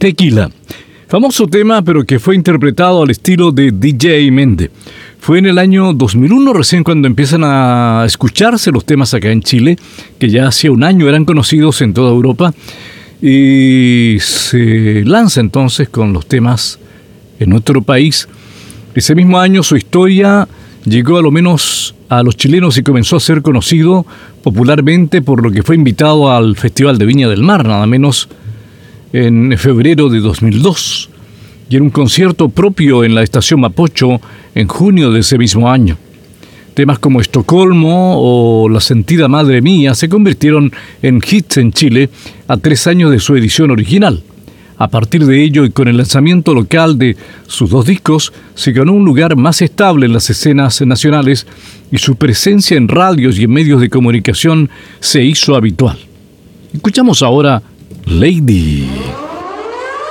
Tequila. Famoso tema, pero que fue interpretado al estilo de DJ Mende. Fue en el año 2001 recién cuando empiezan a escucharse los temas acá en Chile, que ya hacía un año eran conocidos en toda Europa, y se lanza entonces con los temas en nuestro país. Ese mismo año su historia llegó a lo menos a los chilenos y comenzó a ser conocido popularmente por lo que fue invitado al Festival de Viña del Mar, nada menos en febrero de 2002, y en un concierto propio en la estación Mapocho en junio de ese mismo año. Temas como Estocolmo o La sentida madre mía se convirtieron en hits en Chile a 3 años de su edición original. A partir de ello y con el lanzamiento local de sus 2 discos, se ganó un lugar más estable en las escenas nacionales y su presencia en radios y en medios de comunicación se hizo habitual. Escuchamos ahora Lady.